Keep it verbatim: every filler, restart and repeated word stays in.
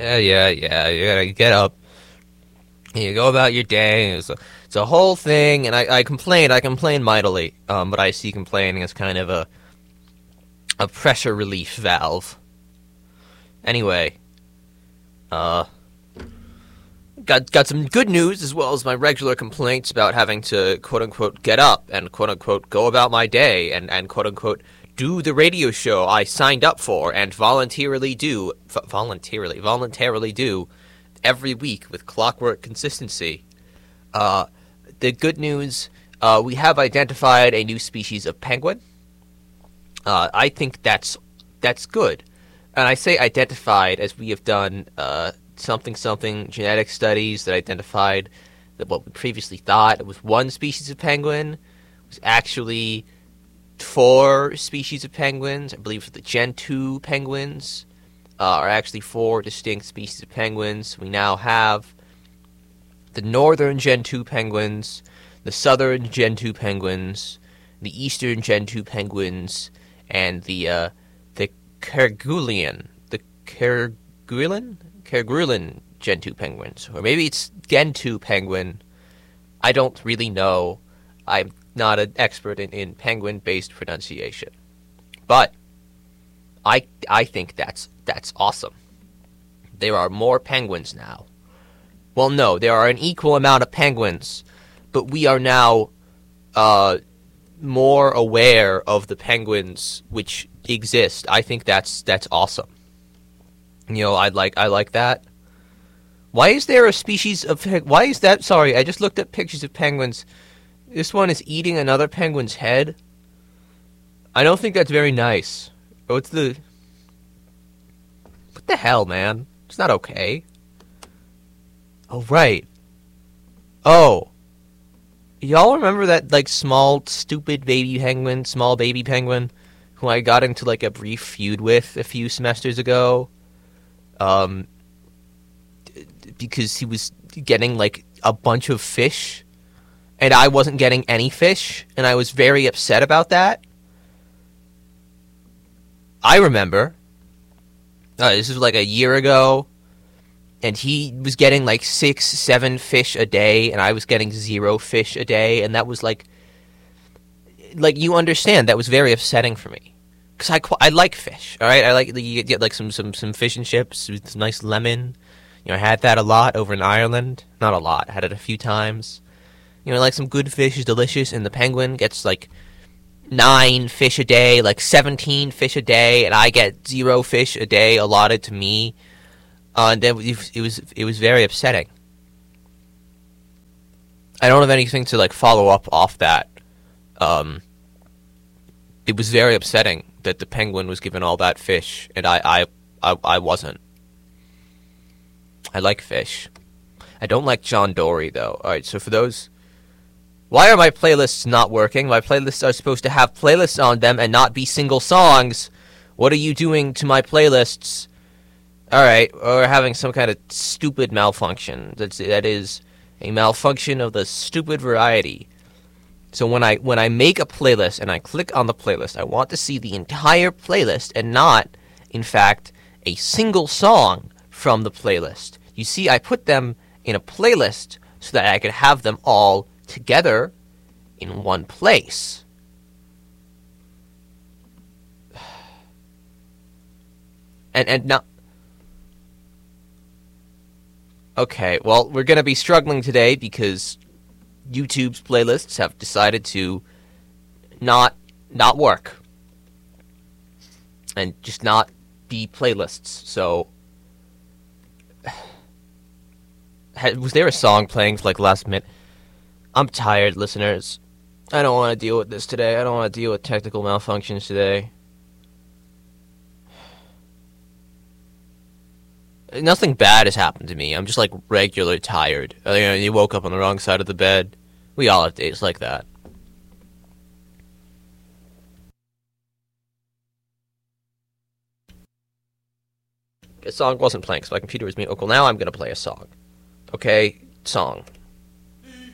Yeah, yeah, yeah. You gotta get up. You go about your day. It's a, it's a whole thing, and I, I complain. I complain mightily, um, but I see complaining as kind of a a pressure relief valve. Anyway, uh, got got some good news as well as my regular complaints about having to quote unquote get up and quote unquote go about my day and and quote unquote do the radio show I signed up for and voluntarily do v- voluntarily voluntarily do. every week with clockwork consistency. Uh, the good news, uh, we have identified a new species of penguin. Uh, I think that's that's good. And I say identified as we have done uh, something something genetic studies that identified that what we previously thought it was one species of penguin was actually four species of penguins. I believe the Gen two penguins Uh, are actually four distinct species of penguins. We now have the northern Gen two penguins, the southern Gen two penguins, the eastern Gen two penguins, and the uh, the Kerguelen, the Kerguelen, Kerguelen Gen two penguins, or maybe it's Gen two penguin. I don't really know. I'm not an expert in, in penguin-based pronunciation, but I I think that's that's awesome. There are more penguins now. Well, no, there are an equal amount of penguins, but we are now uh, more aware of the penguins which exist. I think that's that's awesome. You know, I like I like that. Why is there a species of why is that? Sorry, I just looked at pictures of penguins. This one is eating another penguin's head. I don't think that's very nice. What's the... What the hell, man? It's not okay. Oh, right. Oh. Y'all remember that, like, small, stupid baby penguin, small baby penguin, who I got into, like, a brief feud with a few semesters ago? Um, because he was getting, like, a bunch of fish, and I wasn't getting any fish, and I was very upset about that. I remember, uh, this was like a year ago, and he was getting like six, seven fish a day, and I was getting zero fish a day, and that was like, like you understand, that was very upsetting for me, because I, I like fish, all right? I like, you get like some, some, some fish and chips with some nice lemon. You know, I had that a lot over in Ireland. Not a lot, I had it a few times. You know, like some good fish is delicious, and the penguin gets like nine fish a day, like seventeen fish a day, and I get zero fish a day allotted to me. Uh, and then it was it was very upsetting. I don't have anything to like follow up off that. Um, it was very upsetting that the penguin was given all that fish, and I I, I, I wasn't. I like fish. I don't like John Dory though. All right, so for those. Why are my playlists not working? My playlists are supposed to have playlists on them and not be single songs. What are you doing to my playlists? Alright, we're having some kind of stupid malfunction. That's, that is a malfunction of the stupid variety. So when I when I make a playlist and I click on the playlist, I want to see the entire playlist and not, in fact, a single song from the playlist. You see, I put them in a playlist so that I could have them all together in one place. And and now okay, well, we're going to be struggling today because YouTube's playlists have decided to not not work and just not be playlists. So was there a song playing for like last minute? I'm tired, listeners. I don't want to deal with this today. I don't want to deal with technical malfunctions today. Nothing bad has happened to me. I'm just, like, regular tired. You know, you woke up on the wrong side of the bed. We all have days like that. A song wasn't playing, so my computer was being... Okay, well, now I'm going to play a song. Okay, song.